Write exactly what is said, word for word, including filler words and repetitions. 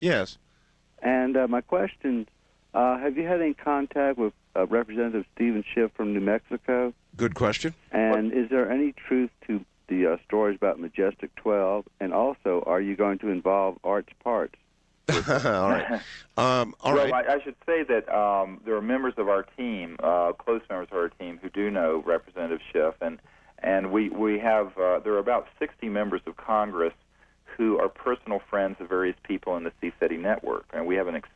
Yes. And uh, my question, uh, have you had any contact with uh, Representative Stephen Schiff from New Mexico? Good question. And is there any truth to the uh, stories about Majestic twelve? And also, are you going to involve Art's Parts? All right. Um, all well, right. I, I should say that um, there are members of our team, uh, close members of our team, who do know Representative Schiff, and and we we have uh, there are about sixty members of Congress who are personal friends of various people in the C SETI network, and we have an